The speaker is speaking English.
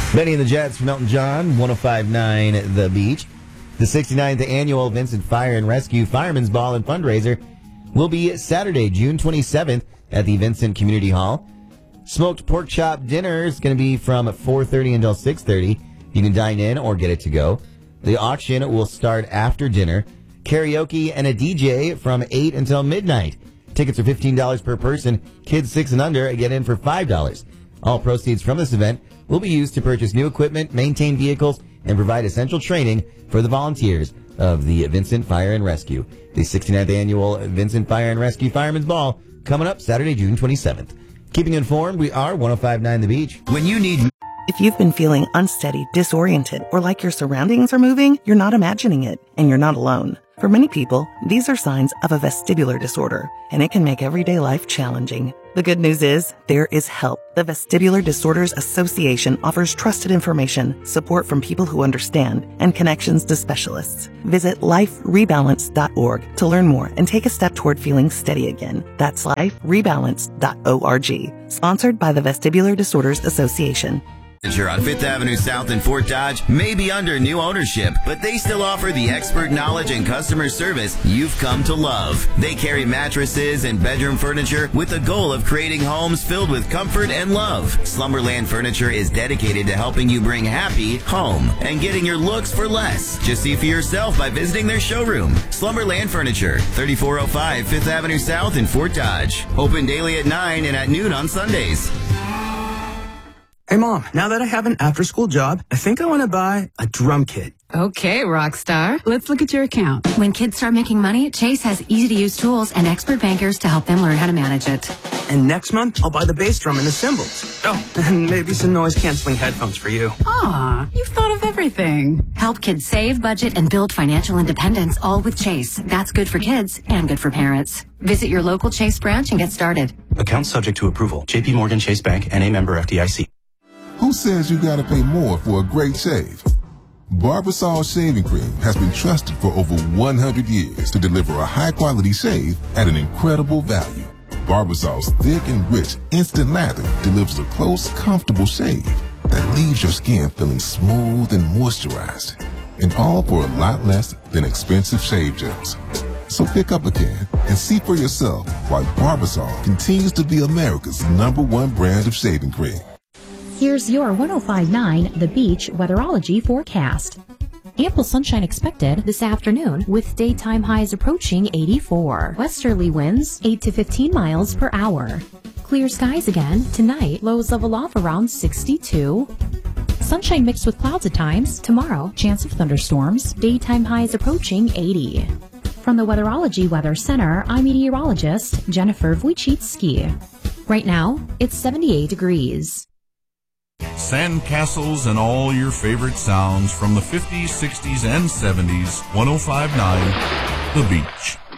Benny and the Jets from Elton John, 105.9 The Beach. The 69th annual Vincent Fire and Rescue Fireman's Ball and Fundraiser will be Saturday, June 27th at the Vincent Community Hall. Smoked pork chop dinner is going to be from 4:30 until 6:30. You can dine in or get it to go. The auction will start after dinner. Karaoke and a DJ from 8 until midnight. Tickets are $15 per person. Kids 6 and under get in for $5. All proceeds from this event will be used to purchase new equipment, maintain vehicles, and provide essential training for the volunteers of the Vincent Fire and Rescue. The 69th annual Vincent Fire and Rescue Fireman's Ball coming up Saturday, June 27th. Keeping informed, we are 105.9 The Beach. When you need... If you've been feeling unsteady, disoriented, or like your surroundings are moving, you're not imagining it, and you're not alone. For many people, these are signs of a vestibular disorder, and it can make everyday life challenging. The good news is, there is help. The Vestibular Disorders Association offers trusted information, support from people who understand, and connections to specialists. Visit liferebalance.org to learn more and take a step toward feeling steady again. That's liferebalance.org. Sponsored by the Vestibular Disorders Association. On Fifth Avenue South in Fort Dodge may be under new ownership, but they still offer the expert knowledge and customer service you've come to love. They carry mattresses and bedroom furniture with the goal of creating homes filled with comfort and love. Slumberland Furniture is dedicated to helping you bring happy home and getting your looks for less. Just see for yourself by visiting their showroom. Slumberland Furniture, 3405 Fifth Avenue South in Fort Dodge. Open daily at 9 and at noon on Sundays. Hey, Mom, now that I have an after-school job, I think I want to buy a drum kit. Okay, rock star. Let's look at your account. When kids start making money, Chase has easy-to-use tools and expert bankers to help them learn how to manage it. And next month, I'll buy the bass drum and the cymbals. Oh, and maybe some noise-canceling headphones for you. Aw, you've thought of everything. Help kids save, budget, and build financial independence, all with Chase. That's good for kids and good for parents. Visit your local Chase branch and get started. Account subject to approval. J.P. Morgan Chase Bank, N.A. member FDIC. Who says you gotta pay more for a great shave? Barbasol Shaving Cream has been trusted for over 100 years to deliver a high-quality shave at an incredible value. Barbasol's thick and rich instant lather delivers a close, comfortable shave that leaves your skin feeling smooth and moisturized, and all for a lot less than expensive shave gels. So pick up a can and see for yourself why Barbasol continues to be America's #1 brand of shaving cream. Here's your 105.9 The Beach weatherology forecast. Ample sunshine expected this afternoon with daytime highs approaching 84. Westerly winds 8 to 15 miles per hour. Clear skies again tonight, lows level off around 62. Sunshine mixed with clouds at times. Tomorrow, chance of thunderstorms, daytime highs approaching 80. From the Weatherology Weather Center, I'm meteorologist Jennifer Wojcicki. Right now, it's 78 degrees. Sandcastles and all your favorite sounds from the 50s, 60s, and 70s, 105.9 The Beach.